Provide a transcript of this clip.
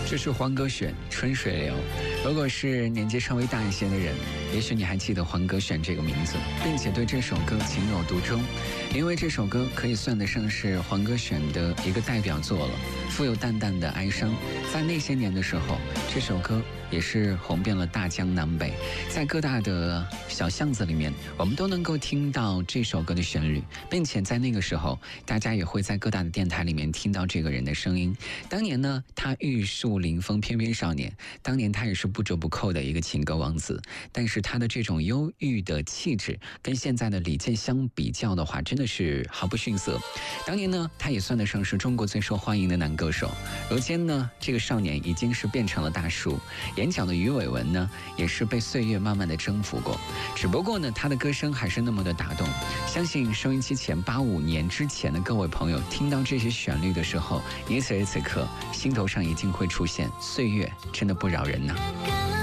这是黄格选《春水流》。如果是年纪稍微大一些的人，也许你还记得黄格选这个名字，并且对这首歌情有独钟，因为这首歌可以算得上是黄格选的一个代表作了，富有淡淡的哀伤。在那些年的时候，这首歌也是红遍了大江南北，在各大的小巷子里面，我们都能够听到这首歌的旋律，并且在那个时候，大家也会在各大的电台里面听到这个人的声音。当年呢，他玉树临风，翩翩少年，当年他也是不折不扣的一个情歌王子，但是他的这种忧郁的气质跟现在的李健相比较的话，真的是毫不逊色。当年呢，他也算得上是中国最受欢迎的男歌手，如今呢，这个少年已经是变成了大叔，眼角的鱼尾纹呢，也是被岁月慢慢的征服过。只不过呢，他的歌声还是那么的打动。相信收音机前85年之前的各位朋友，听到这些旋律的时候，你此时此刻心头上一定会出现岁月真的不饶人呐。